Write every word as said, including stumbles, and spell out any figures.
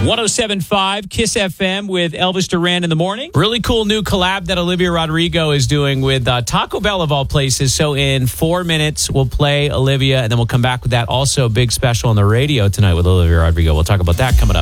one oh seven point five Kiss F M with Elvis Duran in the morning. Really cool new collab that Olivia Rodrigo is doing with uh, Taco Bell of all places. So in four minutes, we'll play Olivia, and then we'll come back with that. Also, big special on the radio tonight with Olivia Rodrigo. We'll talk about that coming up.